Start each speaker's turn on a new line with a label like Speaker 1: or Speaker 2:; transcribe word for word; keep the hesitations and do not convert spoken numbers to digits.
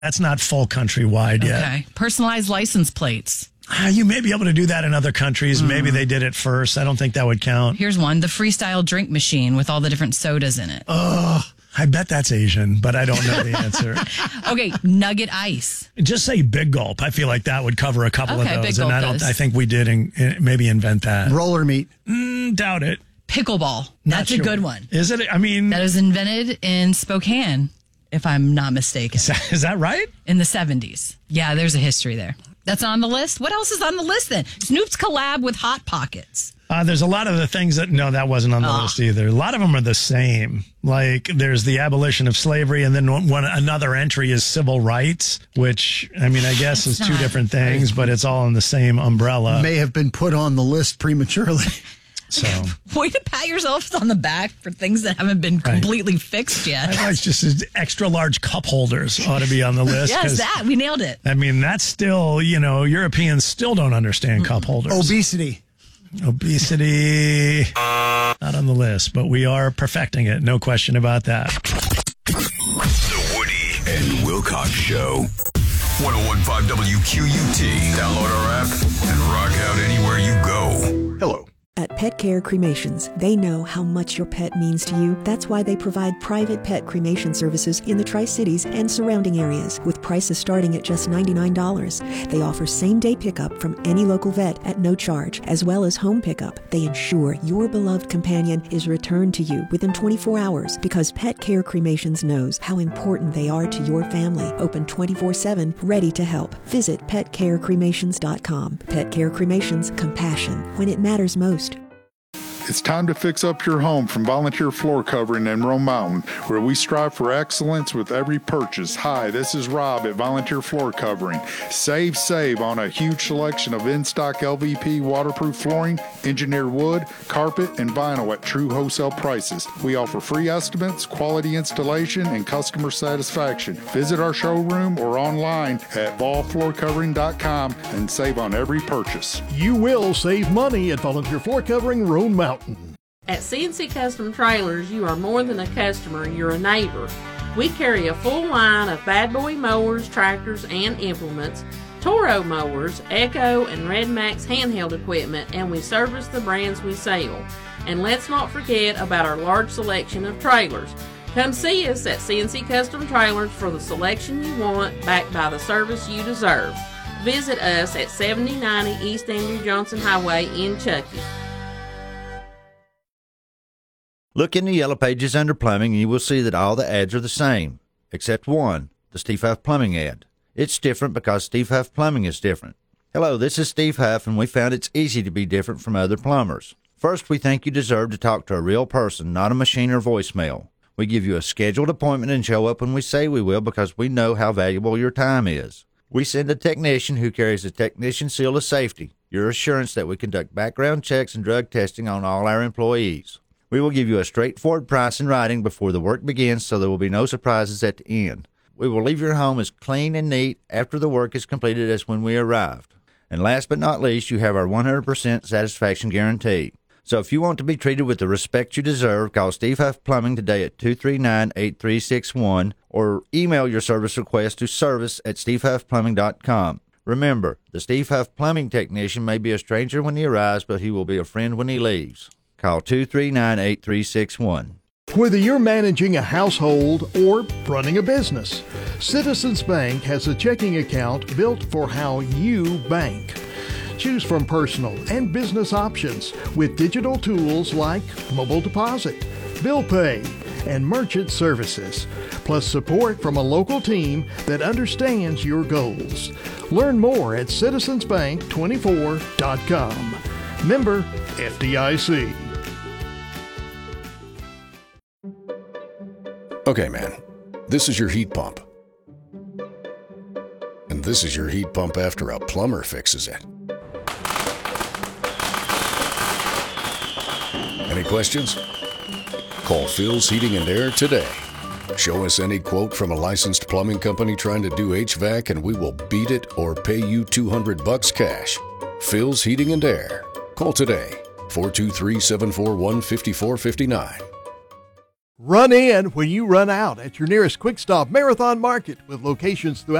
Speaker 1: That's not full countrywide yet.
Speaker 2: Okay. Personalized license plates.
Speaker 1: Ah, you may be able to do that in other countries. Mm. Maybe they did it first. I don't think that would count.
Speaker 2: Here's one, the freestyle drink machine with all the different sodas in it.
Speaker 1: Oh, I bet that's Asian, but I don't know the answer.
Speaker 2: Okay, nugget ice.
Speaker 1: Just say Big Gulp. I feel like that would cover a couple
Speaker 2: okay,
Speaker 1: of those.
Speaker 2: Big Gulp
Speaker 1: and I don't
Speaker 2: does.
Speaker 1: I think we did in, in, maybe invent that.
Speaker 3: Roller meat.
Speaker 1: Mm, doubt it.
Speaker 2: Pickleball.
Speaker 1: Not
Speaker 2: That's
Speaker 1: sure.
Speaker 2: a good one.
Speaker 1: Is it? I mean,
Speaker 2: that was invented in Spokane, if I'm not mistaken.
Speaker 1: Is that, is that right?
Speaker 2: In the seventies. Yeah, there's a history there. That's on the list. What else is on the list then? Snoop's collab with Hot Pockets.
Speaker 1: Uh, there's a lot of the things that, no, that wasn't on the
Speaker 2: oh.
Speaker 1: list either. A lot of them are the same. Like there's the abolition of slavery, and then one, one another entry is civil rights, which, I mean, I guess is two different things, but it's all in the same umbrella.
Speaker 3: May have been put on the list prematurely.
Speaker 1: So,
Speaker 2: way to pat yourself on the back for things that haven't been completely right. fixed yet.
Speaker 1: I thought it's just extra large cup holders ought to be on the list.
Speaker 2: Yes, that. We nailed it.
Speaker 1: I mean, that's still, you know, Europeans still don't understand cup holders.
Speaker 3: Obesity.
Speaker 1: Obesity. Not on the list, but we are perfecting it. No question about that.
Speaker 4: The Woody and Wilcox Show. one oh one point five W Q U T. Download our app and rock out anywhere you go.
Speaker 5: Hello.
Speaker 6: At Pet Care Cremations, they know how much your pet means to you. That's why they provide private pet cremation services in the Tri-Cities and surrounding areas, with prices starting at just ninety-nine dollars. They offer same-day pickup from any local vet at no charge, as well as home pickup. They ensure your beloved companion is returned to you within twenty-four hours, because Pet Care Cremations knows how important they are to your family. Open twenty-four seven, ready to help. Visit pet care cremations dot com. Pet Care Cremations, compassion when it matters most.
Speaker 5: It's time to fix up your home from Volunteer Floor Covering in Rome Mountain, where we strive for excellence with every purchase. Hi, this is Rob at Volunteer Floor Covering. Save, save on a huge selection of in-stock L V P waterproof flooring, engineered wood, carpet, and vinyl at true wholesale prices. We offer free estimates, quality installation, and customer satisfaction. Visit our showroom or online at vol floor covering dot com and save on every purchase.
Speaker 7: You will save money at Volunteer Floor Covering, Roan Mountain.
Speaker 8: At C N C Custom Trailers, you are more than a customer, you're a neighbor. We carry a full line of Bad Boy mowers, tractors, and implements, Toro mowers, Echo, and Red Max handheld equipment, and we service the brands we sell. And let's not forget about our large selection of trailers. Come see us at C N C Custom Trailers for the selection you want, backed by the service you deserve. Visit us at seventy ninety East Andrew Johnson Highway in Chuckey.
Speaker 9: Look in the yellow pages under plumbing and you will see that all the ads are the same, except one, the Steve Huff Plumbing ad. It's different because Steve Huff Plumbing is different. Hello, this is Steve Huff, and we found it's easy to be different from other plumbers. First, we think you deserve to talk to a real person, not a machine or voicemail. We give you a scheduled appointment and show up when we say we will because we know how valuable your time is. We send a technician who carries a technician seal of safety, your assurance that we conduct background checks and drug testing on all our employees. We will give you a straightforward price in writing before the work begins, so there will be no surprises at the end. We will leave your home as clean and neat after the work is completed as when we arrived. And last but not least, you have our one hundred percent satisfaction guarantee. So if you want to be treated with the respect you deserve, call Steve Huff Plumbing today at two three nine, eight three six one or email your service request to service at steve huff plumbing dot com. Remember, the Steve Huff Plumbing technician may be a stranger when he arrives, but he will be a friend when he leaves. Call two three nine, eight three six one.
Speaker 7: Whether you're managing a household or running a business, Citizens Bank has a checking account built for how you bank. Choose from personal and business options with digital tools like mobile deposit, bill pay, and merchant services, plus support from a local team that understands your goals. Learn more at citizens bank twenty-four dot com. Member F D I C.
Speaker 10: Okay, man, this is your heat pump. And this is your heat pump after a plumber fixes it. Any questions? Call Phil's Heating and Air today. Show us any quote from a licensed plumbing company trying to do H V A C and we will beat it or pay you two hundred bucks cash. Phil's Heating and Air. Call today, four two three, seven four one, five four five nine.
Speaker 7: Run in when you run out at your nearest Quick Stop Marathon Market with locations throughout